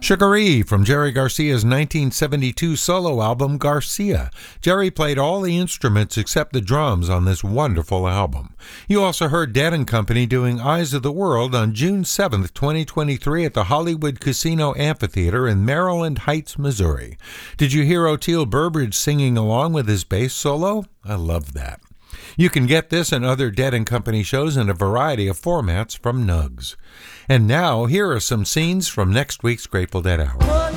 Sugar-E from Jerry Garcia's 1972 solo album, Garcia. Jerry played all the instruments except the drums on this wonderful album. You also heard Dead & Company doing Eyes of the World on June 7th, 2023 at the Hollywood Casino Amphitheater in Maryland Heights, Missouri. Did you hear Oteil Burbridge singing along with his bass solo? I love that. You can get this and other Dead & Company shows in a variety of formats from Nugs. And now, here are some scenes from next week's Grateful Dead Hour.